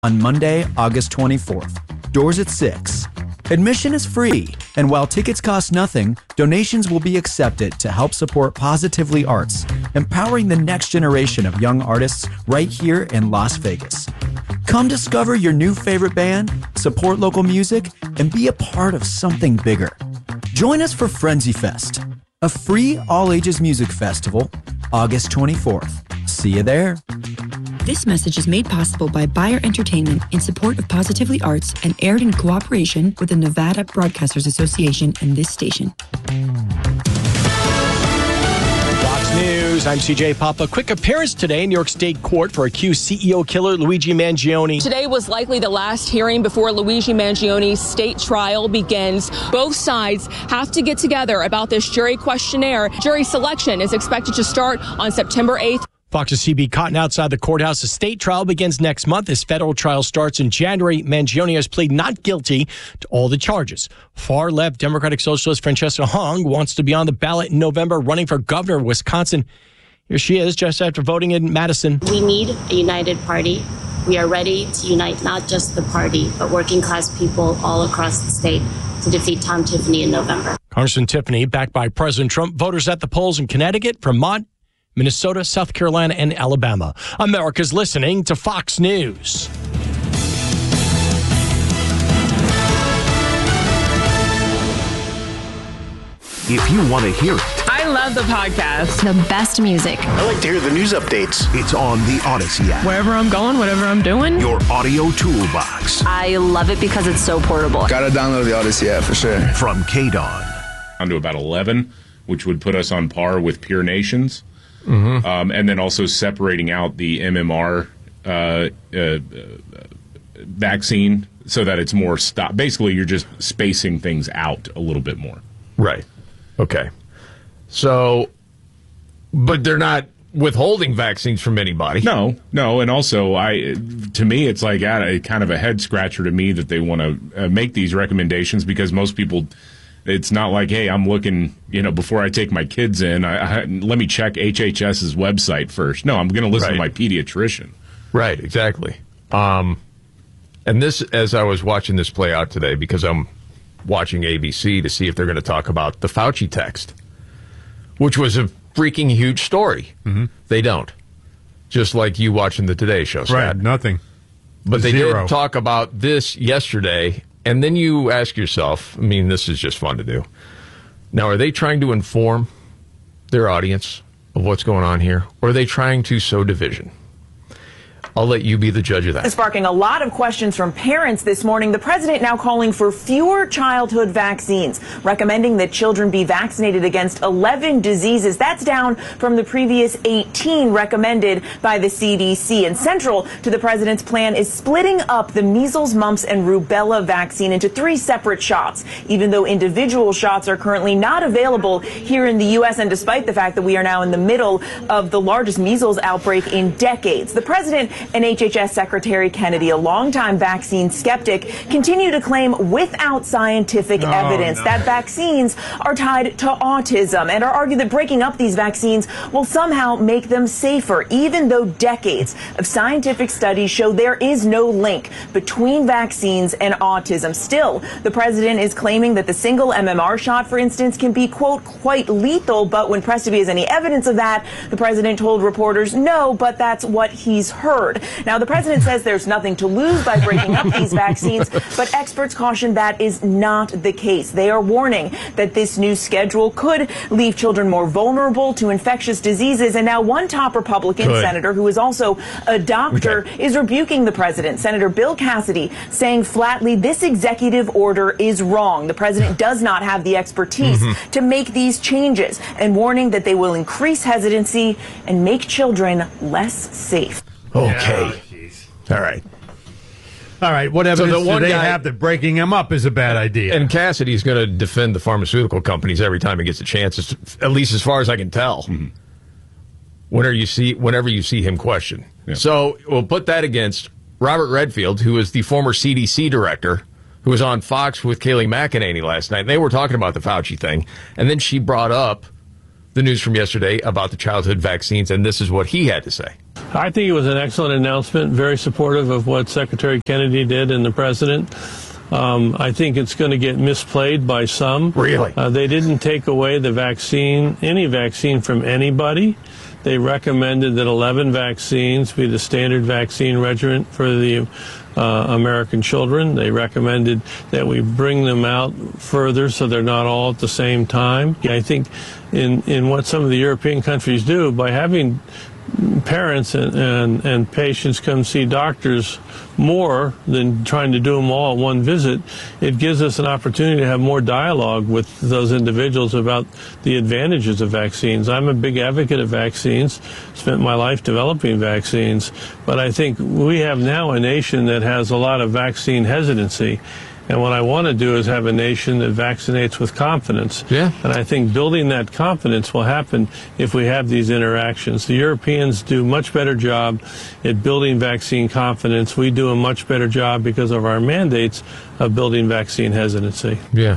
on Monday, August 24th. Doors at 6. Admission is free, and while tickets cost nothing, donations will be accepted to help support Positively Arts, empowering the next generation of young artists right here in Las Vegas. Come discover your new favorite band, support local music, and be a part of something bigger. Join us for Frenzy Fest, a free all-ages music festival, August 24th. See you there. This message is made possible by Bayer Entertainment in support of Positively Arts and aired in cooperation with the Nevada Broadcasters Association and this station. Fox News, I'm CJ Papa. Quick appearance today in New York State Court for accused CEO killer Luigi Mangione. Today was likely the last hearing before Luigi Mangione's state trial begins. Both sides have to get together about this jury questionnaire. Jury selection is expected to start on September 8th. Fox's CB Cotton outside the courthouse. The state trial begins next month. His federal trial starts in January. Mangione has pleaded not guilty to all the charges. Far-left Democratic Socialist Francesca Hong wants to be on the ballot in November, running for governor of Wisconsin. Here she is just after voting in Madison. We need a united party. We are ready to unite not just the party, but working class people all across the state to defeat Tom Tiffany in November. Congressman Tiffany, backed by President Trump, voters at the polls in Connecticut, Vermont, Minnesota, South Carolina, and Alabama. America's listening to Fox News. If you want to hear it. I love the podcast. The best music. I like to hear the news updates. It's on the Odyssey app. Wherever I'm going, whatever I'm doing. Your audio toolbox. I love it because it's so portable. Gotta download the Odyssey app for sure. From KDON. Down to about 11, which would put us on par with peer nations. Mm-hmm. And then also separating out the MMR vaccine so that it's more stop. Basically, you're just spacing things out a little bit more. Right. Okay. So, but they're not withholding vaccines from anybody. No. And also, to me, it's like kind of a head scratcher to me that they want to make these recommendations because most people. It's not like, hey, I'm looking, before I take my kids in, let me check HHS's website first. No, I'm going to listen to my pediatrician. Right, exactly. And this, as I was watching this play out today, because I'm watching ABC to see if they're going to talk about the Fauci text, which was a freaking huge story. Mm-hmm. They don't. Just like you watching the Today Show, Scott. Right, nothing. But they did talk about this yesterday. And then you ask yourself, this is just fun to do. Now, are they trying to inform their audience of what's going on here? Or are they trying to sow division? I'll let you be the judge of that. Sparking a lot of questions from parents this morning. The president now calling for fewer childhood vaccines, recommending that children be vaccinated against 11 diseases. That's down from the previous 18 recommended by the CDC. And central to the president's plan is splitting up the measles, mumps, and rubella vaccine into 3 separate shots, even though individual shots are currently not available here in the U.S. And despite the fact that we are now in the middle of the largest measles outbreak in decades, the president and HHS Secretary Kennedy, a longtime vaccine skeptic, continue to claim without scientific evidence that vaccines are tied to autism and are arguing that breaking up these vaccines will somehow make them safer, even though decades of scientific studies show there is no link between vaccines and autism. Still, the president is claiming that the single MMR shot, for instance, can be, quote, quite lethal. But when pressed if he has any evidence of that, the president told reporters no, but that's what he's heard. Now, the president says there's nothing to lose by breaking up these vaccines, but experts caution that is not the case. They are warning that this new schedule could leave children more vulnerable to infectious diseases. And now one top Republican senator, who is also a doctor, is rebuking the president. Senator Bill Cassidy saying flatly this executive order is wrong. The president does not have the expertise to make these changes, and warning that they will increase hesitancy and make children less safe. Okay. Yeah, All right. What evidence do they have that breaking them up is a bad idea? And Cassidy's going to defend the pharmaceutical companies every time he gets a chance, at least as far as I can tell. Mm-hmm. Whenever you see him question. Yeah. So we'll put that against Robert Redfield, who is the former CDC director, who was on Fox with Kayleigh McEnany last night. They were talking about the Fauci thing. And then she brought up the news from yesterday about the childhood vaccines, and this is what he had to say. I think it was an excellent announcement, very supportive of what Secretary Kennedy did and the president. I think it's going to get misplayed by some. Really? They didn't take away any vaccine from anybody. They recommended that 11 vaccines be the standard vaccine regimen for the American children. They recommended that we bring them out further so they're not all at the same time. I think in what some of the European countries do, by having parents and patients come see doctors more than trying to do them all at one visit, it gives us an opportunity to have more dialogue with those individuals about the advantages of vaccines. I'm a big advocate of vaccines, spent my life developing vaccines, but I think we have now a nation that has a lot of vaccine hesitancy. And what I want to do is have a nation that vaccinates with confidence. Yeah. And I think building that confidence will happen if we have these interactions. The Europeans do a much better job at building vaccine confidence. We do a much better job because of our mandates of building vaccine hesitancy. Yeah.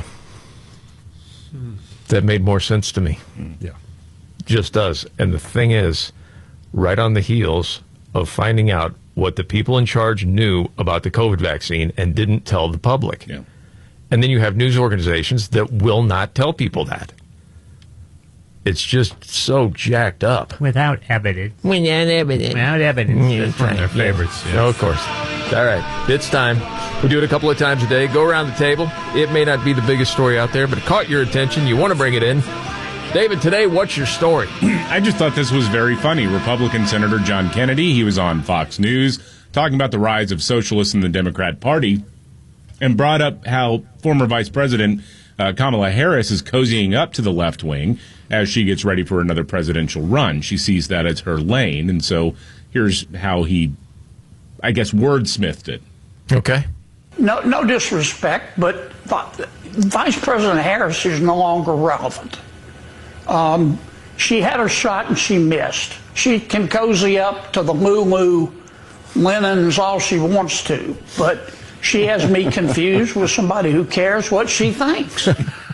That made more sense to me. Yeah. Just does. And the thing is, right on the heels of finding out what the people in charge knew about the COVID vaccine and didn't tell the public. Yeah. And then you have news organizations that will not tell people that. It's just so jacked up. Without evidence. Without evidence. Without evidence. That's one of their favorites. Yeah. Oh, of course. All right. It's time. We do it a couple of times a day. Go around the table. It may not be the biggest story out there, but it caught your attention. You want to bring it in. David, today, what's your story? I just thought this was very funny. Republican Senator John Kennedy, he was on Fox News talking about the rise of socialists in the Democrat Party and brought up how former Vice President Kamala Harris is cozying up to the left wing as she gets ready for another presidential run. She sees that as her lane, and so here's how he, I guess, wordsmithed it. Okay. No disrespect, but Vice President Harris is no longer relevant. She had her shot and she missed. She can cozy up to the Lulu linens all she wants to, but she has me confused with somebody who cares what she thinks.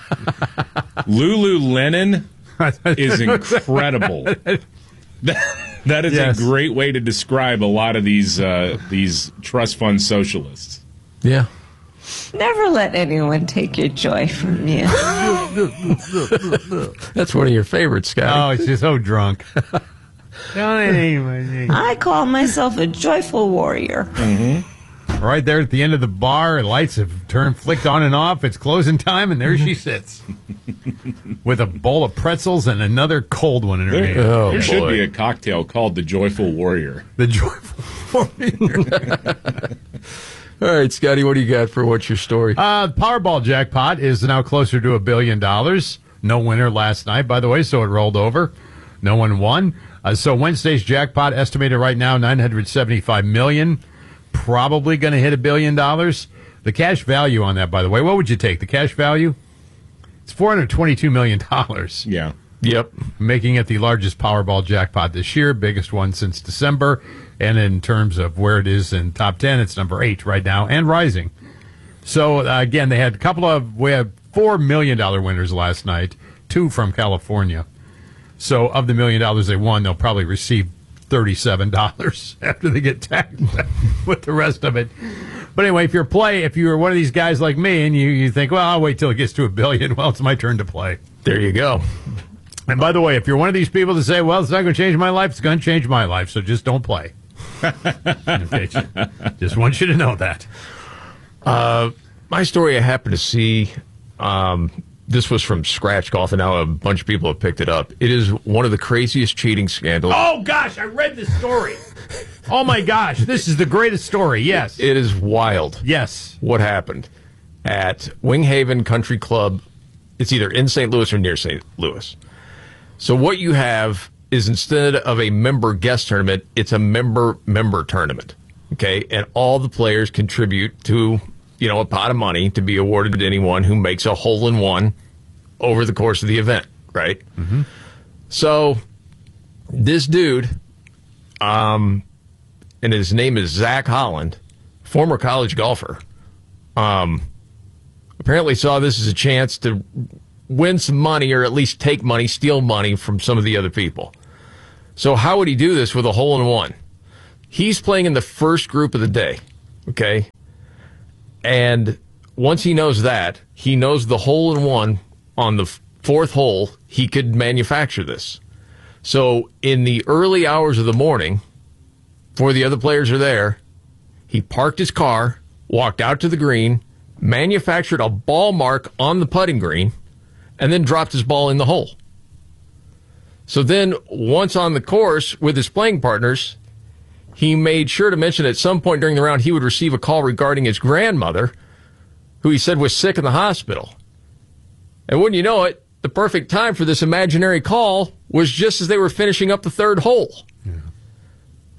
Lululemon is incredible. That is a great way to describe a lot of these trust fund socialists. Yeah. Never let anyone take your joy from you. That's one of your favorites, Scott. Oh, she's so drunk. I call myself a joyful warrior. Mm-hmm. Right there at the end of the bar, lights have flicked on and off. It's closing time, and there she sits with a bowl of pretzels and another cold one in her hand. There should be a cocktail called the Joyful Warrior. The Joyful Warrior. All right, Scotty, what do you got for what's your story? Powerball jackpot is now closer to $1 billion. No winner last night, by the way, so it rolled over. No one won. So Wednesday's jackpot estimated right now $975 million. Probably going to hit $1 billion. The cash value on that, by the way, what would you take? The cash value? It's $422 million. Yeah. Yep. Making it the largest Powerball jackpot this year, biggest one since December. And in terms of where it is in top 10, it's number 8 right now and rising. So, again, we had $4 million winners last night, 2 from California. So, of the $1 million they won, they'll probably receive $37 after they get taxed with the rest of it. But anyway, if you're one of these guys like me and you think, well, I'll wait till it gets to $1 billion, well, it's my turn to play. There you go. And by the way, if you're one of these people that say, well, it's not going to change my life, it's going to change my life, so just don't play. Okay, just want you to know that. My story I happened to see, this was from Scratch Golf, and now a bunch of people have picked it up. It is one of the craziest cheating scandals. Oh, gosh, I read this story. Oh, my gosh, this is the greatest story, yes. It is wild. Yes. What happened at Winghaven Country Club. It's either in St. Louis or near St. Louis. So what you have is instead of a member-guest tournament, it's a member-member tournament, okay? And all the players contribute to, a pot of money to be awarded to anyone who makes a hole-in-one over the course of the event, right? Mm-hmm. So this dude, and his name is Zach Holland, former college golfer, apparently saw this as a chance to win some money or at least take money, steal money from some of the other people. So how would he do this with a hole-in-one? He's playing in the first group of the day, okay? And once he knows that, he knows the hole-in-one on the fourth hole, he could manufacture this. So in the early hours of the morning, before the other players are there, he parked his car, walked out to the green, manufactured a ball mark on the putting green, and then dropped his ball in the hole. So then, once on the course with his playing partners, he made sure to mention at some point during the round he would receive a call regarding his grandmother, who he said was sick in the hospital. And wouldn't you know it, the perfect time for this imaginary call was just as they were finishing up the third hole.